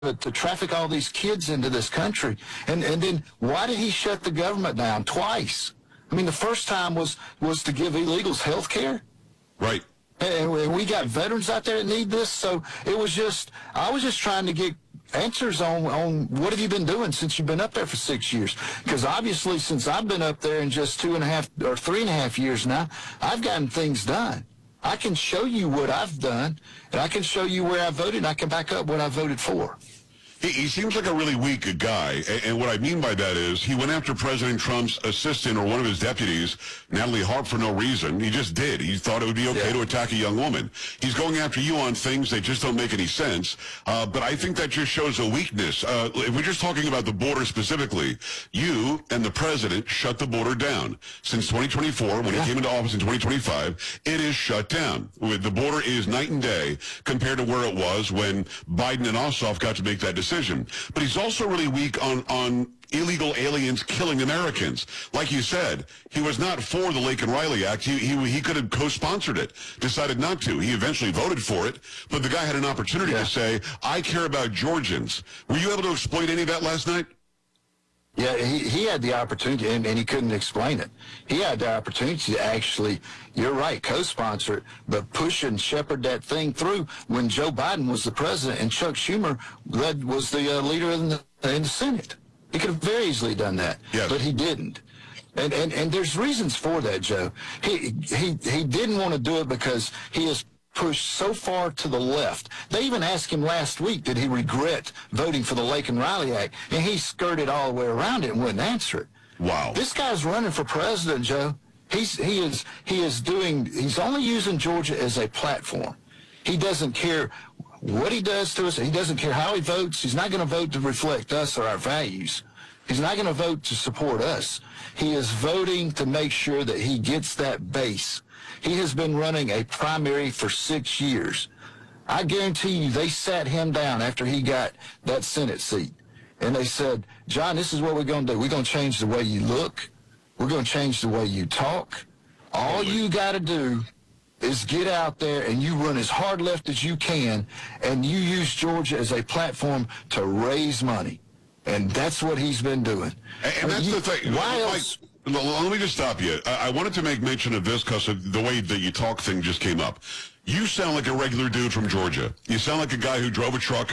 to traffic all these kids into this country. And then why did he shut the government down twice? I mean, the first time was to give illegals health care. Right. And we got veterans out there that need this. So I was just trying to get answers on what have you been doing since you've been up there for 6 years? Because obviously since I've been up there in just 2.5 or 3.5 years now, I've gotten things done. I can show you what I've done, and I can show you where I voted, and I can back up what I voted for. He seems like a really weak guy, and what I mean by that is he went after President Trump's assistant or one of his deputies, Natalie Harp, for no reason. He just did. He thought it would be okay to attack a young woman. He's going after you on things that just don't make any sense, but I think that just shows a weakness. If we're just talking about the border specifically, you and the president shut the border down. Since 2024, when he came into office in 2025, it is shut down. The border is night and day compared to where it was when Biden and Ossoff got to make that decision. But he's also really weak on illegal aliens killing Americans. Like you said, he was not for the Laken Riley Act. He could have co-sponsored it, decided not to. He eventually voted for it, but the guy had an opportunity to say, I care about Georgians. Were you able to explain any of that last night? Yeah, he had the opportunity, and he couldn't explain it. He had the opportunity to actually, you're right, co-sponsor it, but push and shepherd that thing through when Joe Biden was the president and Chuck Schumer was the leader in the Senate. He could have very easily done that, but he didn't. And there's reasons for that, Joe. He didn't want to do it because he is pushed so far to the left. They even asked him last week, did he regret voting for the Laken Riley Act? And he skirted all the way around it and wouldn't answer it. Wow. This guy's running for president, Joe. He's only using Georgia as a platform. He doesn't care what he does to us. He doesn't care how he votes. He's not going to vote to reflect us or our values. He's not going to vote to support us. He is voting to make sure that he gets that base. He has been running a primary for 6 years. I guarantee you they sat him down after he got that Senate seat. And they said, John, this is what we're going to do. We're going to change the way you look. We're going to change the way you talk. All you got to do is get out there and you run as hard left as you can, and you use Georgia as a platform to raise money. And that's what he's been doing. And that's the thing. Why else? Let me just stop you. I wanted to make mention of this because of the way that you talk thing just came up. You sound like a regular dude from Georgia. You sound like a guy who drove a truck